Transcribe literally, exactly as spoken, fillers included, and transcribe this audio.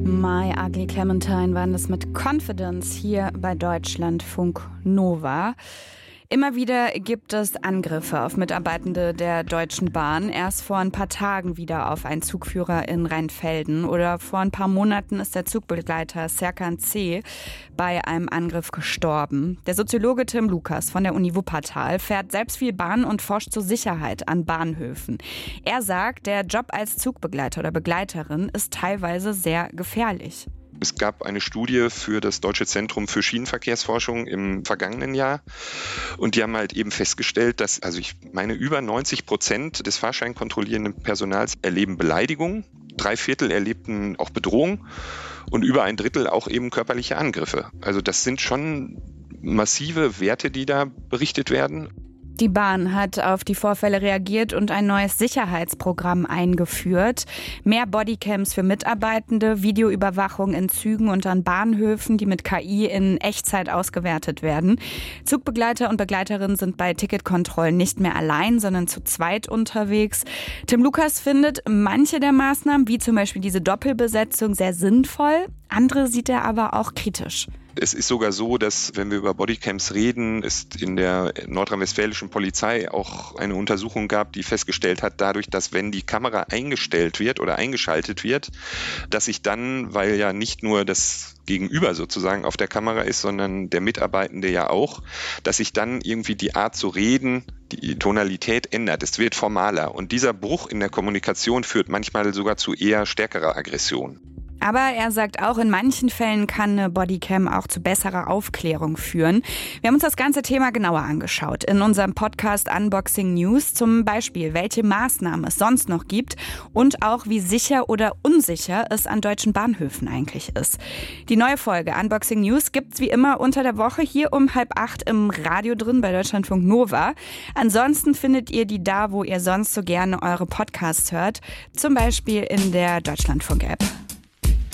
My Ugly Clementine waren das mit Confidence hier bei Deutschlandfunk Nova. Immer wieder gibt es Angriffe auf Mitarbeitende der Deutschen Bahn. Erst vor ein paar Tagen wieder auf einen Zugführer in Rheinfelden. Oder vor ein paar Monaten ist der Zugbegleiter Serkan C. bei einem Angriff gestorben. Der Soziologe Tim Lukas von der Uni Wuppertal fährt selbst viel Bahn und forscht zur Sicherheit an Bahnhöfen. Er sagt, der Job als Zugbegleiter oder Begleiterin ist teilweise sehr gefährlich. Es gab eine Studie für das Deutsche Zentrum für Schienenverkehrsforschung im vergangenen Jahr und die haben halt eben festgestellt, dass, also ich meine, über neunzig Prozent des fahrscheinkontrollierenden Personals erleben Beleidigungen, drei Viertel erlebten auch Bedrohung und über ein Drittel auch eben körperliche Angriffe. Also das sind schon massive Werte, die da berichtet werden. Die Bahn hat auf die Vorfälle reagiert und ein neues Sicherheitsprogramm eingeführt. Mehr Bodycams für Mitarbeitende, Videoüberwachung in Zügen und an Bahnhöfen, die mit K I in Echtzeit ausgewertet werden. Zugbegleiter und Begleiterinnen sind bei Ticketkontrollen nicht mehr allein, sondern zu zweit unterwegs. Tim Lukas findet manche der Maßnahmen, wie zum Beispiel diese Doppelbesetzung, sehr sinnvoll. Andere sieht er aber auch kritisch. Es ist sogar so, dass, wenn wir über Bodycams reden, es in der nordrhein-westfälischen Polizei auch eine Untersuchung gab, die festgestellt hat, dadurch, dass wenn die Kamera eingestellt wird oder eingeschaltet wird, dass sich dann, weil ja nicht nur das Gegenüber sozusagen auf der Kamera ist, sondern der Mitarbeitende ja auch, dass sich dann irgendwie die Art zu reden, die Tonalität ändert. Es wird formaler. Und dieser Bruch in der Kommunikation führt manchmal sogar zu eher stärkerer Aggression. Aber er sagt auch, in manchen Fällen kann eine Bodycam auch zu besserer Aufklärung führen. Wir haben uns das ganze Thema genauer angeschaut in unserem Podcast Unboxing News. Zum Beispiel, welche Maßnahmen es sonst noch gibt und auch, wie sicher oder unsicher es an deutschen Bahnhöfen eigentlich ist. Die neue Folge Unboxing News gibt's wie immer unter der Woche hier um halb acht im Radio drin bei Deutschlandfunk Nova. Ansonsten findet ihr die da, wo ihr sonst so gerne eure Podcasts hört. Zum Beispiel in der Deutschlandfunk-App.